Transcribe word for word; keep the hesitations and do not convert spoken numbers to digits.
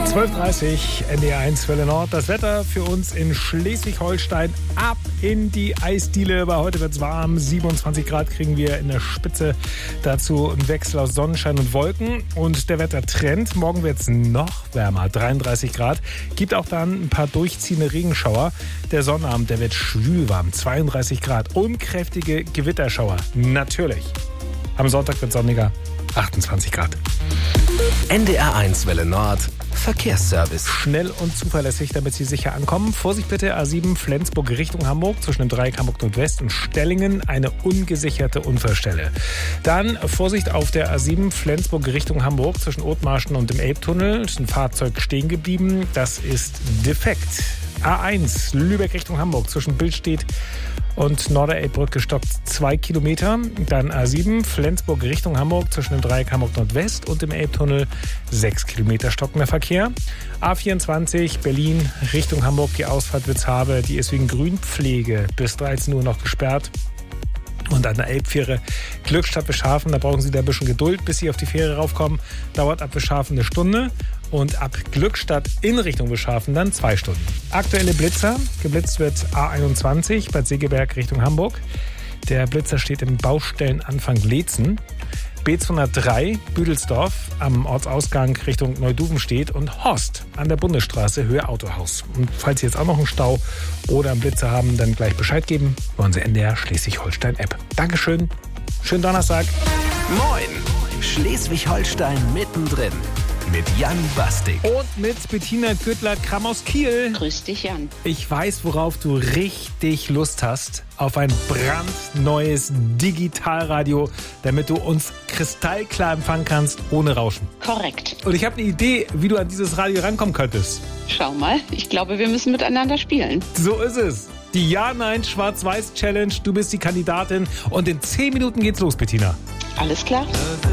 zwölf Uhr dreißig, N D R eins Welle Nord. Das Wetter für uns in Schleswig-Holstein. Ab in die Eisdiele, weil heute wird es warm. siebenundzwanzig Grad kriegen wir in der Spitze. Dazu ein Wechsel aus Sonnenschein und Wolken. Und der Wettertrend, morgen wird es noch wärmer, dreiunddreißig Grad. Gibt auch dann ein paar durchziehende Regenschauer. Der Sonnabend, der wird schwülwarm, zweiunddreißig Grad. Und kräftige Gewitterschauer, natürlich. Am Sonntag wird es sonniger, achtundzwanzig Grad. N D R eins Welle Nord Verkehrsservice. Schnell und zuverlässig, damit Sie sicher ankommen. Vorsicht bitte, A sieben Flensburg Richtung Hamburg zwischen dem Dreieck Hamburg Nordwest und Stellingen, eine ungesicherte Unfallstelle. Dann Vorsicht auf der A sieben Flensburg Richtung Hamburg zwischen Othmarschen und dem Elbtunnel. Ist ein Fahrzeug stehen geblieben, das ist defekt. A eins Lübeck Richtung Hamburg zwischen Billstedt und Norderelbbrücke stoppt zwei Kilometer. Dann A sieben Flensburg Richtung Hamburg zwischen dem Dreieck Hamburg Nordwest und dem Elbtunnel sechs Kilometer stockender Verkehr. A vierundzwanzig Berlin Richtung Hamburg, die Ausfahrt Witzhabe, die ist wegen Grünpflege bis dreizehn Uhr noch gesperrt. Und an der Elbfähre Glückstadt Bischhafen, da brauchen Sie da ein bisschen Geduld, bis Sie auf die Fähre raufkommen. Dauert ab Bischhafen eine Stunde und ab Glückstadt in Richtung Bischhafen dann zwei Stunden. Aktuelle Blitzer, geblitzt wird A einundzwanzig Bad Segeberg Richtung Hamburg. Der Blitzer steht im Baustellenanfang Leetzen. B zweihundertdrei Büdelsdorf am Ortsausgang Richtung Neuduvenstedt und Horst an der Bundesstraße Höhe Autohaus. Und falls Sie jetzt auch noch einen Stau oder einen Blitzer haben, dann gleich Bescheid geben bei unserer N D R Schleswig-Holstein-App. Dankeschön, schönen Donnerstag. Moin, Schleswig-Holstein mittendrin mit Jan Bastik. Und mit Bettina Gürtler-Kramm aus Kiel. Grüß dich, Jan. Ich weiß, worauf du richtig Lust hast. Auf ein brandneues Digitalradio, damit du uns kristallklar empfangen kannst, ohne Rauschen. Korrekt. Und ich habe eine Idee, wie du an dieses Radio rankommen könntest. Schau mal, ich glaube, wir müssen miteinander spielen. So ist es. Die Ja-Nein-Schwarz-Weiß-Challenge. Du bist die Kandidatin. Und in zehn Minuten geht's los, Bettina. Alles klar.